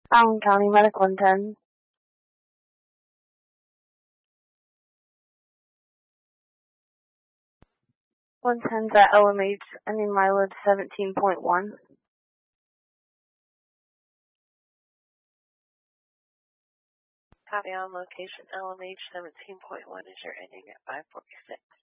Allen County Medical in 10. 110's at LMH, ending mileage 17.1. Copy on location LMH 17.1 is your ending at 546.